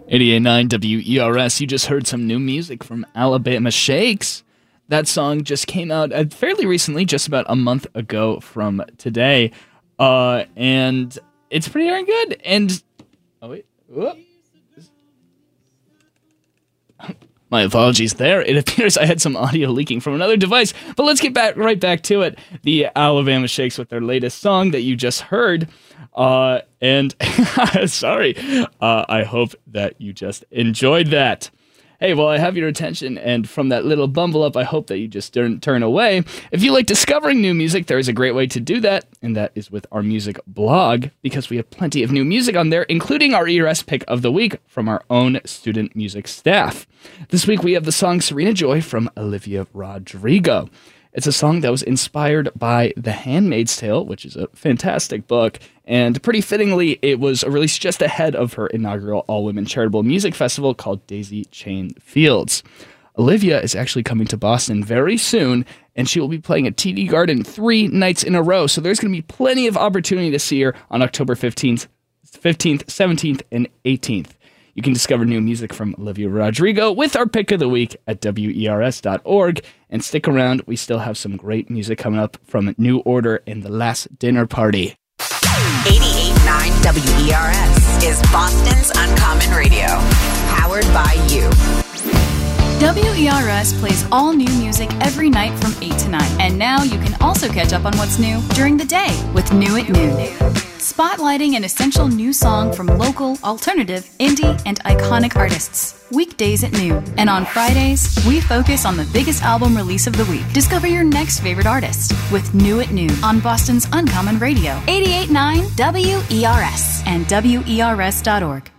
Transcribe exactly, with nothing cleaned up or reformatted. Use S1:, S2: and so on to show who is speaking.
S1: eighty-eight point nine W E R S, you just heard some new music from Alabama Shakes. That song just came out uh, fairly recently, just about a month ago from today, uh, and it's pretty darn good. And, oh wait, whoop. My apologies there. It appears I had some audio leaking from another device, but let's get back right back to it. The Alabama Shakes with their latest song that you just heard. Uh, and sorry, uh, I hope that you just enjoyed that. Hey, well, I have your attention, and from that little bumble up, I hope that you just don't turn away. If you like discovering new music, there is a great way to do that, and that is with our music blog, because we have plenty of new music on there, including our E R S pick of the week from our own student music staff. This week, we have the song Serena Joy from Olivia Rodrigo. It's a song that was inspired by The Handmaid's Tale, which is a fantastic book, and pretty fittingly, it was released just ahead of her inaugural all-women charitable music festival called Daisy Chain Fields. Olivia is actually coming to Boston very soon, and she will be playing at T D Garden three nights in a row, so there's going to be plenty of opportunity to see her on October fifteenth, fifteenth, seventeenth, and eighteenth. You can discover new music from Olivia Rodrigo with our pick of the week at W E R S dot org. And stick around, we still have some great music coming up from New Order and The Last Dinner Party.
S2: eighty-eight point nine W E R S is Boston's Uncommon Radio, powered by you.
S3: W E R S plays all new music every night from eight to nine. And now you can also catch up on what's new during the day with New at Noon. Spotlighting an essential new song from local, alternative, indie, and iconic artists. Weekdays at noon. And on Fridays, we focus on the biggest album release of the week. Discover your next favorite artist with New at Noon on Boston's Uncommon Radio. eighty-eight point nine W E R S and W E R S dot org.